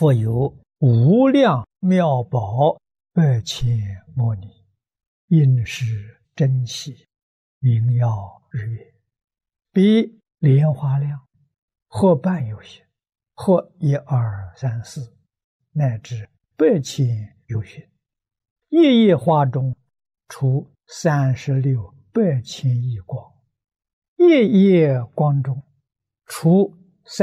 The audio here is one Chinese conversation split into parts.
复有无量妙宝8,000摩尼，应是珍稀，名耀日月，比莲花量，或半有些，或1、2、3、4，乃至8,000有余。夜夜花中，出36百千亿光，夜夜光中，出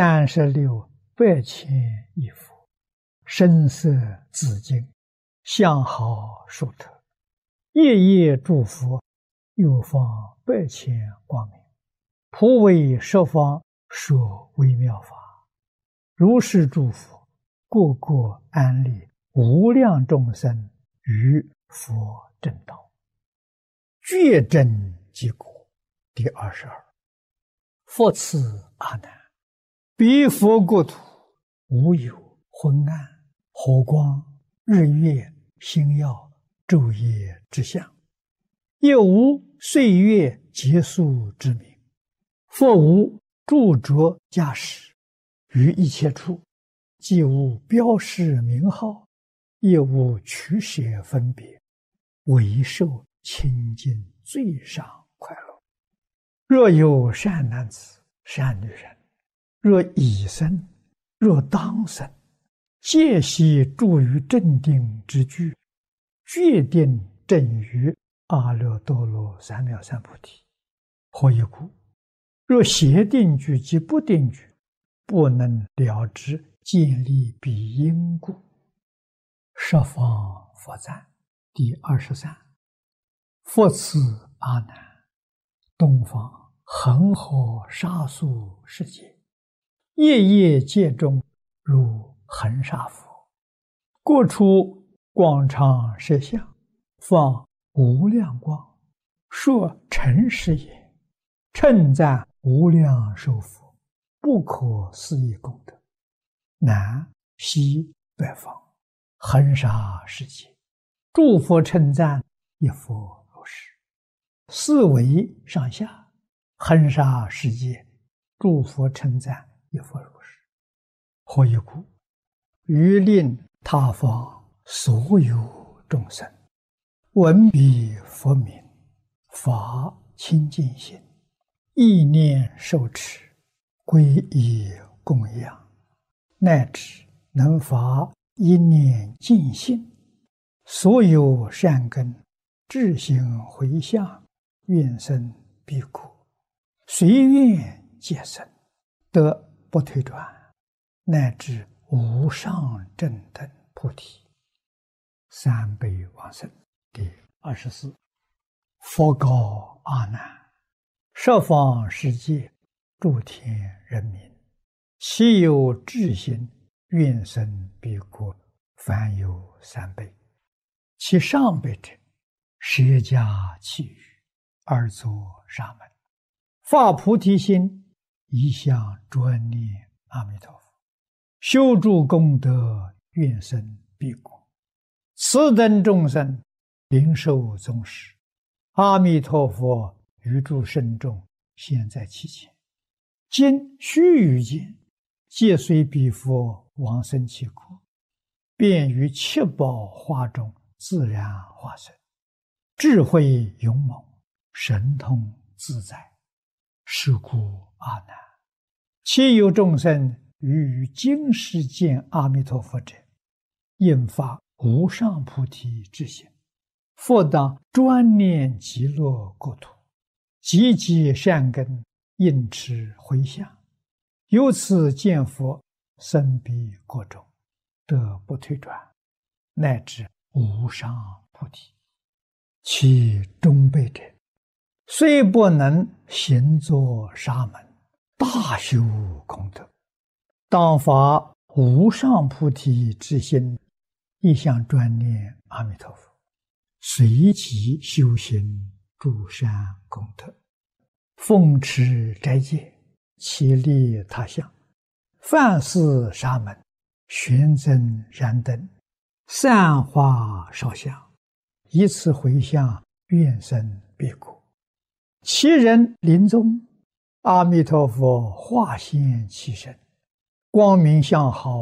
36百千亿佛，声色自净，相好殊特，夜夜诸佛，又放8,000光明，普为十方说微妙法。如是诸佛，个个安立无量众生于佛正道，觉真即果。第22。复次阿难，彼佛国土无有昏暗、火光、日月、星耀、昼夜之相，也无岁月结束之名，复无著着驾驶，于一切处，既无标示名号，也无取舍分别，唯受清净最上快乐。若有善男子、善女人，若已生，若当生，皆悉住于正定之具，决定正于阿耨多罗三藐三菩提。何以故？若邪定具及不定具，不能了知建立彼因故。十方佛赞。第23。复次阿难，东方恒河沙数世界，夜夜界中如恒沙佛，各处广长舌相，放无量光，说诚实也，称赞无量寿佛，不可思议功德。南西北方恒沙世界，诸佛称赞一佛如是。四维上下恒沙世界，诸佛称赞一佛如是。何以故？于令他方所有众生闻彼佛名，发清净心，意念受持，皈依供养，乃至能发一念净心，所有善根智行回向，愿生彼国，随愿皆生，得不退转，乃至无上正等菩提。三倍往生。第24。佛告阿难，十方世界诸天人民，其有智行愿生彼国，凡有3辈。其上辈者，舍家弃语，而作沙门，发菩提心，一向专念阿弥陀佛，修诸功德，愿生彼国。此等众生灵受宗实，阿弥陀佛于诸圣众现在其前，今须臾间，皆随彼佛往生其国，便于七宝花中自然化身，智慧勇猛，神通自在。是故阿难，其有众生于今世见阿弥陀佛者，应发无上菩提之心，复当专念极乐国土，积极善根，应持回向，由此见佛，生彼国中，得不退转，乃至无上菩提。其中辈者，虽不能行作沙门，大修功德，当发无上菩提之心，一向专念阿弥陀佛，随即修行诸善功德，奉持斋戒，其利他乡，饭食沙门，玄增燃灯，散花烧香，以此回向，愿生彼国。其人临终，阿弥陀佛化现其身，光明相好，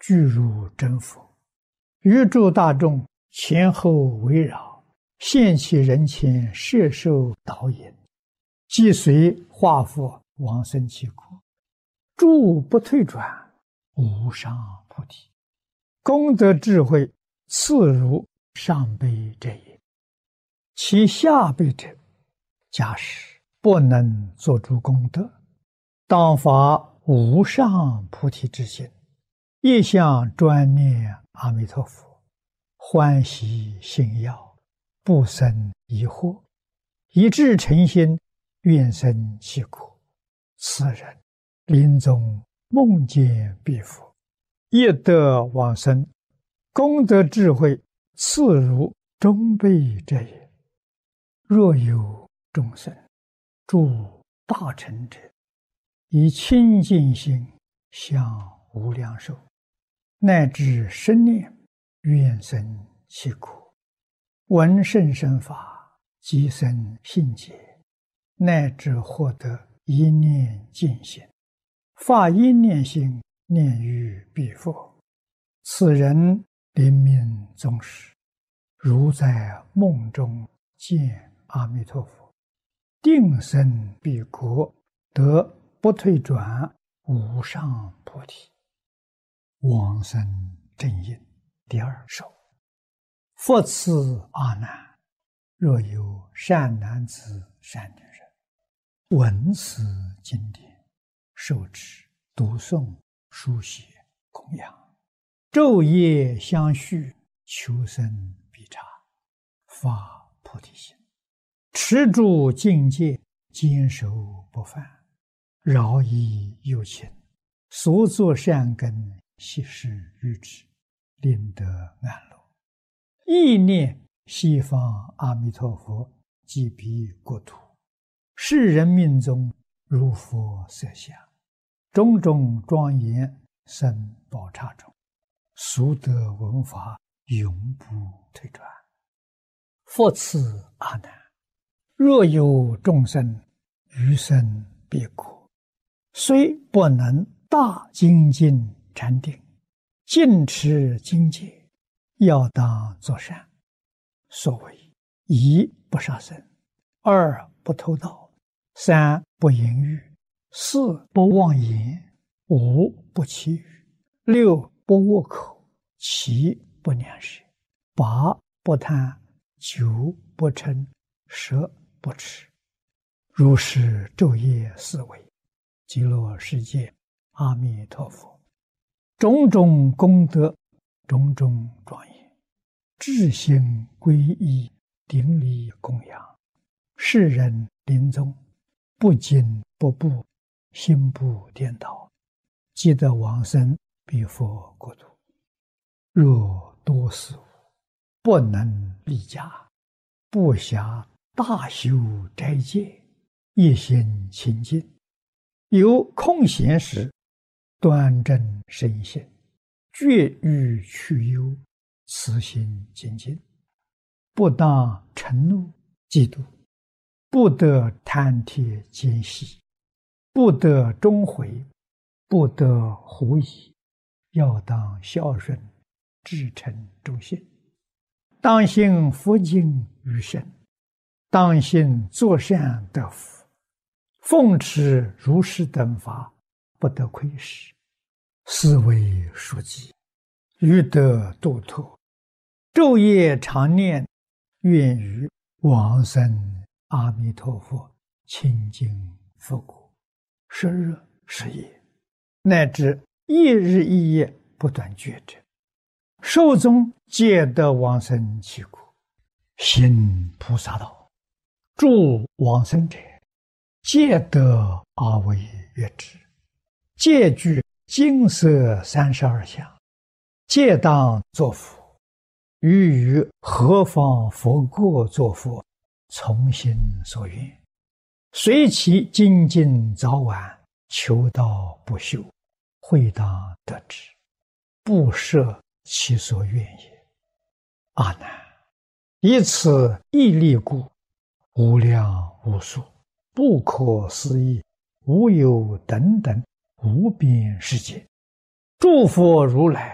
具如真佛，于诸大众前后围绕，现其人前摄受导引，即随化佛往生其国，诸不退转，无上菩提。功德智慧次如上辈者也。其下辈者，假使不能作诸功德，当发无上菩提之心，一向专念阿弥陀佛，欢喜信要，不生疑惑，一致诚心，愿生其国。此人临终梦见彼佛，业得往生，功德智慧次如中辈者也。若有众生诸大乘者，以清净心向无量寿，乃至生念愿生其国，闻甚深法，即生信解，乃至获得一念净心，发一念心念于彼佛，此人临命终时，如在梦中见阿弥陀佛，定生彼国，得不退转无上菩提。往生正因第二首。复次阿难，若有善男子善女人，闻此经典，受持读诵书写供养，昼夜相续，求生必察，发菩提心，持住境界，坚守不犯，饶益有情，所作善根悉施于之，令得安乐。意念西方阿弥陀佛即彼国土，世人命中如佛色相，种种庄严生宝刹中，俗得闻法，永不退转。复次阿难，若有众生余生彼国，虽不能大精进禅定，尽持精戒，要当作善。所谓一不杀生，二不偷盗，三不淫欲，四不妄言，五不绮语，六不恶口，七不两舌，八不贪，九不嗔，十不痴。如是昼夜思维，极乐世界阿弥陀佛，种种功德，种种庄严，至心皈依，顶礼供养，世人临终不惊不怖，心不颠倒，即得往生彼佛国土。若多事物，不能立家，不暇大修斋戒，一心清净，有空闲时，端正身心，绝欲去忧，慈心精进，不当嗔怒嫉妒，不得贪帖奸细，不得终悔，不得狐疑，要当孝顺，至诚忠信，当信佛经于身，当信作善得福，奉持如是等法，不得亏失，是为书记，欲得度脱，昼夜常念，愿于往生阿弥陀佛清净佛国，10日10夜，乃至一日一夜不断觉者，寿终皆得往生其国，行菩萨道，诸往生者，皆得阿惟越致，皆具金色32相，皆当作佛，于何方佛国作佛，从心所愿，随其精进早晚，求道不休，会当得之，不设其所愿也。阿难，以此义力故，无量无数，不可思议，无有等等无边世界，诸佛如来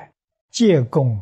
借供